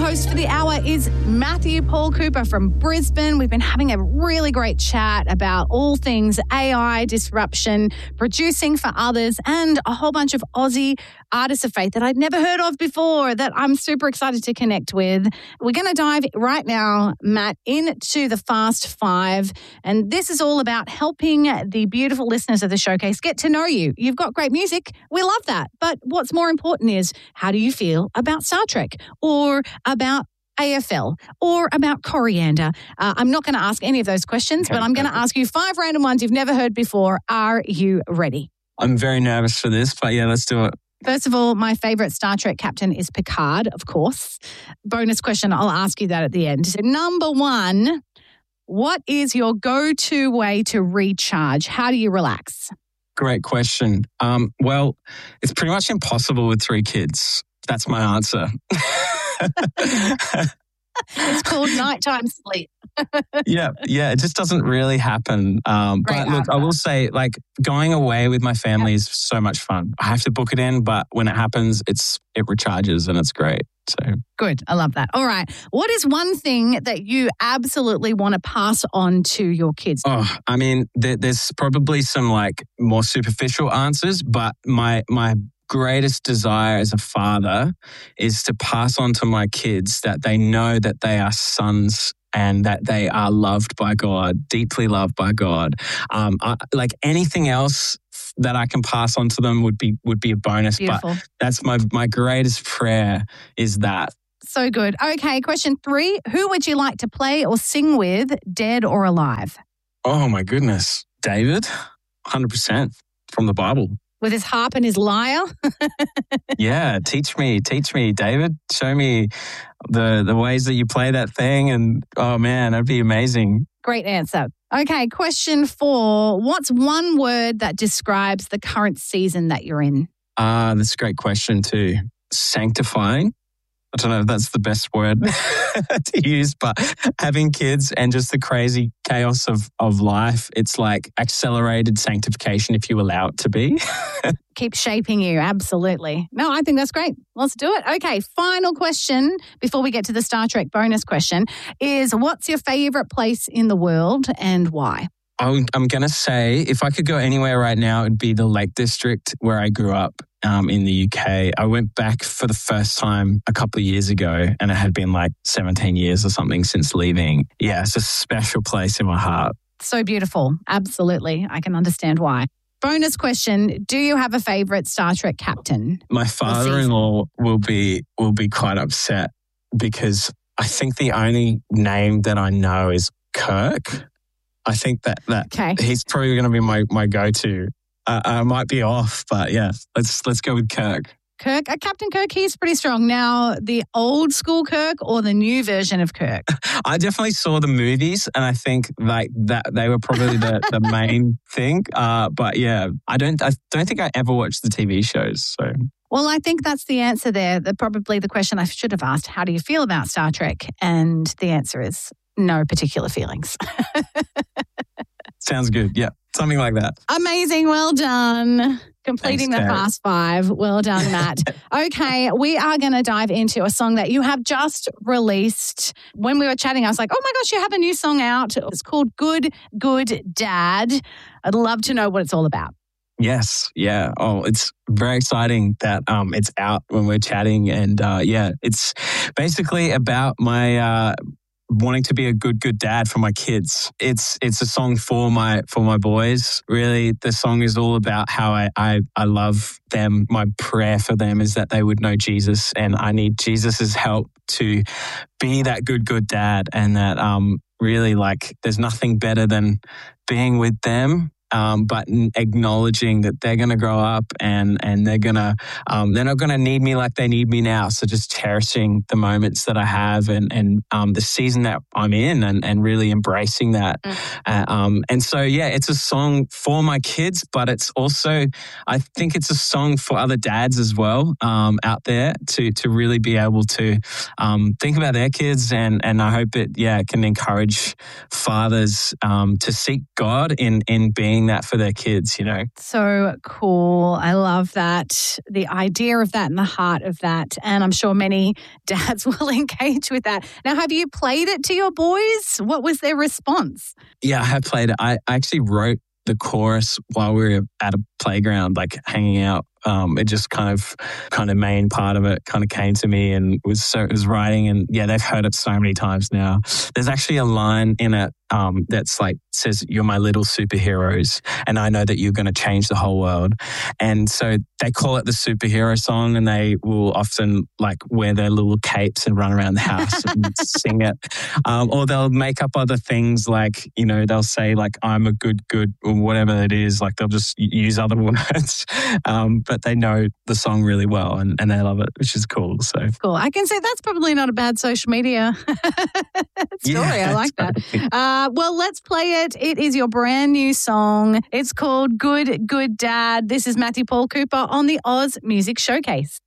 host for the hour is Matthew Paul Cooper from Brisbane. We've been having a really great chat about all things AI, disruption, producing for others, and a whole bunch of Aussie artists of faith that I'd never heard of before that I'm super excited to connect with. We're going to dive right now, Matt, into the Fast Five. And this is all about helping the beautiful listeners of the showcase get to know you. You've got great music. We love that. But what's more important is, how do you feel about Star Trek or about AFL or about coriander? I'm not going to ask any of those questions, but I'm going to ask you 5 random ones you've never heard before. Are you ready? I'm very nervous for this, but yeah, let's do it. First of all, my favourite Star Trek captain is Picard, of course. Bonus question, I'll ask you that at the end. So number 1, what is your go-to way to recharge? How do you relax? Great question. Well, it's pretty much impossible with 3 kids. That's my answer. It's called nighttime sleep. Yeah, it just doesn't really happen. But look, I will say, like, going away with my family is so much fun. I have to book it in, but when it happens, it recharges and it's great. So good. I love that. All right. What is one thing that you absolutely want to pass on to your kids? Oh, I mean, there's probably some like more superficial answers, but my greatest desire as a father is to pass on to my kids that they know that they are sons and that they are loved by God, deeply loved by God. Like anything else that I can pass on to them would be a bonus. Beautiful. But that's my greatest prayer is that. So good. Okay, question 3. Who would you like to play or sing with, dead or alive? Oh my goodness. David, 100% from the Bible. With his harp and his lyre? Yeah, teach me, David. Show me the ways that you play that thing. And oh man, that'd be amazing. Great answer. Okay, question 4. What's one word that describes the current season that you're in? That's a great question too. Sanctifying. I don't know if that's the best word to use, but having kids and just the crazy chaos of life, it's like accelerated sanctification if you allow it to be. Keep shaping you, absolutely. No, I think that's great. Let's do it. Okay, final question before we get to the Star Trek bonus question is, what's your favourite place in the world and why? I'm going to say, if I could go anywhere right now, it'd be the Lake District where I grew up in the UK. I went back for the first time a couple of years ago, and it had been like 17 years or something since leaving. Yeah, it's a special place in my heart. So beautiful. Absolutely. I can understand why. Bonus question, do you have a favourite Star Trek captain? My father-in-law will be quite upset because I think the only name that I know is Kirk. I think that okay. He's probably going to be my go-to. I might be off, but yeah, let's go with Kirk. Captain Kirk, he's pretty strong. Now, the old school Kirk or the new version of Kirk? I definitely saw the movies, and I think like that they were probably the main thing. But yeah, I don't think I ever watched the TV shows. So. Well, I think that's the answer there. Probably the question I should have asked, how do you feel about Star Trek? And the answer is no particular feelings. Sounds good. Yeah, something like that. Amazing. Well done. Completing Thanks, the Fast Five. Well done, Matt. Okay, we are going to dive into a song that you have just released. When we were chatting, I was like, oh my gosh, you have a new song out. It's called Good, Good Dad. I'd love to know what it's all about. Yes. Yeah. Oh, it's very exciting that it's out when we're chatting. And yeah, it's basically about my wanting to be a good dad for my kids. It's a song for my boys. Really, the song is all about how I love them. My prayer for them is that they would know Jesus, and I need Jesus's help to be that good dad. And that really, like, there's nothing better than being with them. But acknowledging that they're going to grow up and they're not going to need me like they need me now. So just cherishing the moments that I have and the season that I'm in and really embracing that. And so, yeah, it's a song for my kids, but it's also, I think it's a song for other dads as well out there to really be able to think about their kids. And I hope it, can encourage fathers to seek God in being doing that for their kids, you know. So cool. I love that. The idea of that and the heart of that. And I'm sure many dads will engage with that. Now, have you played it to your boys? What was their response? Yeah, I have played it. I actually wrote the chorus while we were at a playground, like hanging out. It just kind of main part of it kind of came to me and was writing, and yeah, they've heard it so many times now. There's actually a line in it that's like says, "You're my little superheroes, and I know that you're going to change the whole world." And so they call it the superhero song, and they will often like wear their little capes and run around the house and sing it, or they'll make up other things like, you know, they'll say like, "I'm a good," or whatever it is. Like they'll just use other words, but they know the song really well and they love it, which is cool. So cool. I can say that's probably not a bad social media story. Yeah, I like that. Well, let's play it. It is your brand new song. It's called Good Good Dad. This is Matthew Paul Cooper on the Oz Music Showcase.